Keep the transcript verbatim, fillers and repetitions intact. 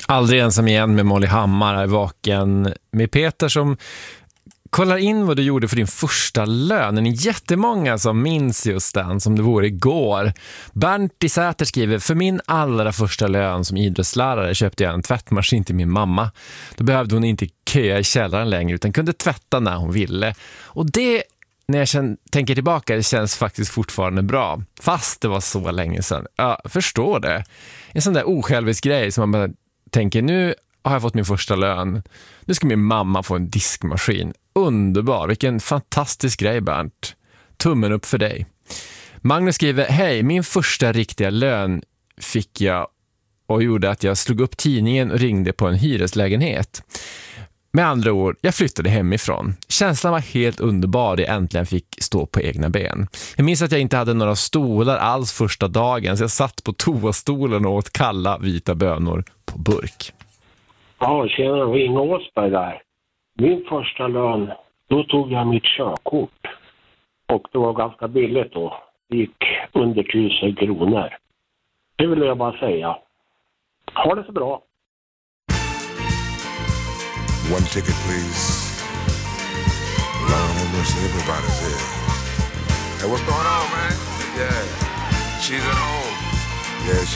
Aldrig ensam igen med Molly Hammar är vaken med Peter som kollar in vad du gjorde för din första lön. Det är jättemånga som minns just den som det vore igår. Bernt i Säter skriver: för min allra första lön som idrottslärare köpte jag en tvättmaskin till min mamma. Då behövde hon inte köa i källaren längre utan kunde tvätta när hon ville. Och det, när jag känner, tänker tillbaka, det känns faktiskt fortfarande bra. Fast det var så länge sedan. Jag förstår det. En sån där osjälvisk grej som man bara tänker, nu har jag fått min första lön. Nu ska min mamma få en diskmaskin. Underbar, vilken fantastisk grej, Bernt. Tummen upp för dig. Magnus skriver: hej, min första riktiga lön fick jag och gjorde att jag slog upp tidningen och ringde på en hyreslägenhet. Med andra ord, jag flyttade hemifrån. Känslan var helt underbar när jag äntligen fick stå på egna ben. Jag minns att jag inte hade några stolar alls första dagen, så jag satt på toastolen och åt kalla vita bönor på burk. Ja, tjena, Inge Åsberg där. Min första lön, då tog jag mitt körkort. Och det var ganska billigt då. Det gick under tusen kronor. Det vill jag bara säga. Ha det så bra. One ticket, please. Lord have mercy, everybody's here. Hey, what's going on, man? Yeah, she's at home. Yeah,